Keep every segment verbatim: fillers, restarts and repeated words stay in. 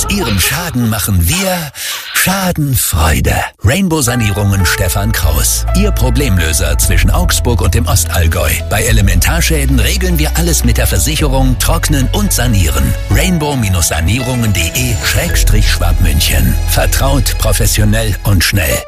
Ihrem Schaden machen wir Schadenfreude. Rainbow Sanierungen Stefan Kraus. Ihr Problemlöser zwischen Augsburg und dem Ostallgäu. Bei Elementarschäden regeln wir alles mit der Versicherung, trocknen und sanieren. rainbow-sanierungen.de Schrägstrich Schwabmünchen. Vertraut, professionell und schnell.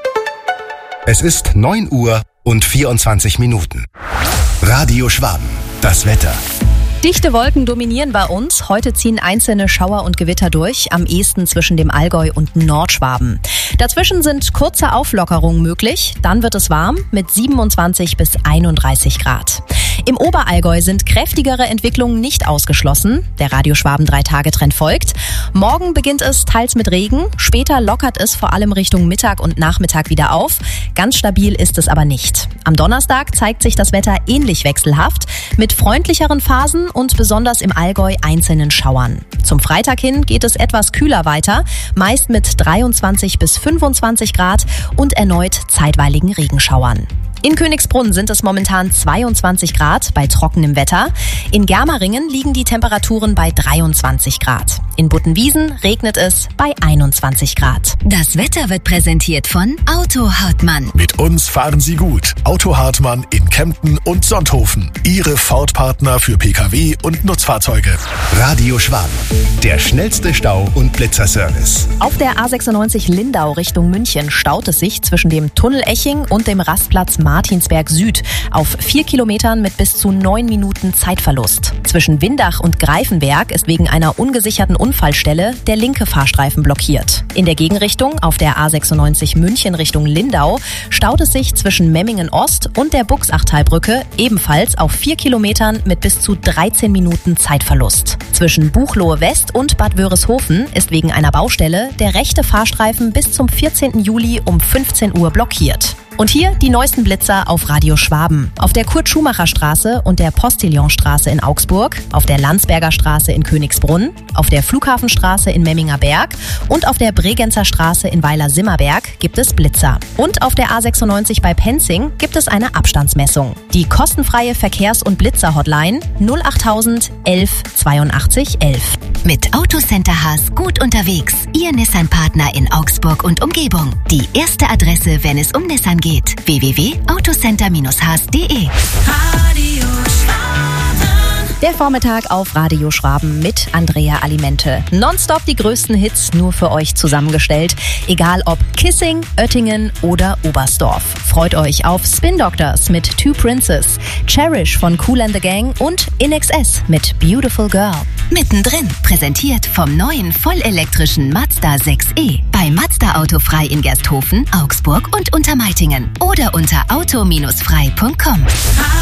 Es ist neun Uhr und vierundzwanzig Minuten. Radio Schwaben. Das Wetter. Dichte Wolken dominieren bei uns. Heute ziehen einzelne Schauer und Gewitter durch, am ehesten zwischen dem Allgäu und Nordschwaben. Dazwischen sind kurze Auflockerungen möglich. Dann wird es warm mit siebenundzwanzig bis einunddreißig Grad. Im Oberallgäu sind kräftigere Entwicklungen nicht ausgeschlossen. Der Radio Schwaben drei-Tage-Trend folgt. Morgen beginnt es teils mit Regen. Später lockert es vor allem Richtung Mittag und Nachmittag wieder auf. Ganz stabil ist es aber nicht. Am Donnerstag zeigt sich das Wetter ähnlich wechselhaft mit freundlicheren Phasen und besonders im Allgäu einzelnen Schauern. Zum Freitag hin geht es etwas kühler weiter, meist mit dreiundzwanzig bis fünfundzwanzig Grad und erneut zeitweiligen Regenschauern. In Königsbrunn sind es momentan zweiundzwanzig Grad bei trockenem Wetter. In Germeringen liegen die Temperaturen bei dreiundzwanzig Grad. In Buttenwiesen regnet es bei einundzwanzig Grad. Das Wetter wird präsentiert von Auto Hartmann. Mit uns fahren Sie gut. Auto Hartmann in Kempten und Sonthofen. Ihre Ford-Partner für Pkw und Nutzfahrzeuge. Radio Schwaben. Der schnellste Stau- und Blitzerservice. Auf der A sechsundneunzig Lindau Richtung München staut es sich zwischen dem Tunnel Eching und dem Rastplatz Martinsberg Süd auf vier Kilometern mit bis zu neun Minuten Zeitverlust. Zwischen Windach und Greifenberg ist wegen einer ungesicherten Unfallstelle der linke Fahrstreifen blockiert. In der Gegenrichtung auf der A sechsundneunzig München Richtung Lindau staut es sich zwischen Memmingen Ost und der Buchsachtalbrücke ebenfalls auf vier Kilometern mit bis zu dreizehn Minuten Zeitverlust. Zwischen Buchloe West und Bad Wörishofen ist wegen einer Baustelle der rechte Fahrstreifen bis zum vierzehnten Juli um fünfzehn Uhr blockiert. Und hier die neuesten Blitzer auf Radio Schwaben. Auf der Kurt-Schumacher-Straße und der Postillonstraße in Augsburg, auf der Landsberger Straße in Königsbrunn, auf der Flughafenstraße in Memminger Berg und auf der Bregenzer Straße in Weiler-Simmerberg gibt es Blitzer. Und auf der A sechsundneunzig bei Penzing gibt es eine Abstandsmessung. Die kostenfreie Verkehrs- und Blitzer-Hotline null achttausend elf zweiundachtzig elf. Mit Autocenter Haas gut unterwegs. Ihr Nissan-Partner in Augsburg und Umgebung. Die erste Adresse, wenn es um Nissan geht. w w w punkt autocenter haas punkt de. Der Vormittag auf Radio Schwaben mit Andrea Alimente. Nonstop die größten Hits nur für euch zusammengestellt. Egal ob Kissing, Oettingen oder Oberstdorf. Freut euch auf Spin Doctors mit Two Princes, Cherish von Kool and the Gang und In X S mit Beautiful Girl. Mittendrin, präsentiert vom neuen vollelektrischen Mazda sechs e. Bei Mazda Autofrei in Gersthofen, Augsburg und Untermeitingen. Oder unter auto Bindestrich frei Punkt com.